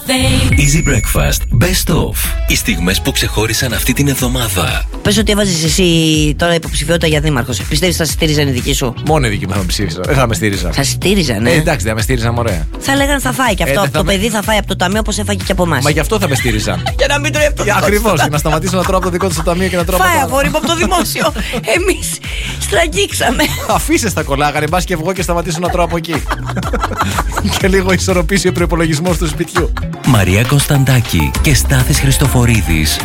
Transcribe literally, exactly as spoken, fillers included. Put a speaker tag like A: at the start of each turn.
A: Easy Breakfast Best Of. Οι στιγμές που ξεχώρισαν αυτή την εβδομάδα.
B: Πες ότι έβαζες εσύ τώρα υποψηφιότητα για δήμαρχος. Πιστεύεις θα στήριζαν οι δικοί σου?
C: Μόνο οι δικοί μου θα με ψήφισαν. Δεν θα με στήριζαν.
B: Θα στήριζαν, ναι.
C: Ε, εντάξει, δεν με στήριζαν, ωραία.
B: Θα λέγανε θα φάει και αυτό.
C: Ε,
B: το
C: με...
B: παιδί θα φάει από το ταμείο όπως έφαγε και από εμάς.
C: Μα γι' αυτό θα με στήριζαν.
B: Για να μην τρώει από το δικό του.
C: Ακριβώς, για να σταματήσουν να τρώω από το δικό του το ταμείο και να τρώω από το
B: Φάει
C: άλλο.
B: αγόρι μου από το δημόσιο. Εμείς στραγγίξαμε.
C: Αφήστε τα κολλάγανε, μπας και βγω και σταματήσω να τρώω από εκεί. Και λίγο ισορροπήσει ο προϋπολογισμός του σπιτιού.
A: Μαρία Κωνσταντάκη και Στάθης Χριστοφορίδης